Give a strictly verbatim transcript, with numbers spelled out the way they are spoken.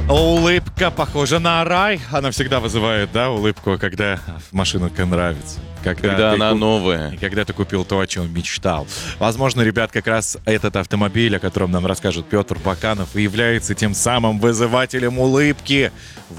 Улыбка похожа на рай. Она всегда вызывает, да, улыбку, когда машинка нравится. Когда, Когда ты она куп- новая. И когда ты купил то, о чем мечтал. Возможно, ребят, как раз этот автомобиль, о котором нам расскажет Петр Баканов, и является тем самым вызывателем улыбки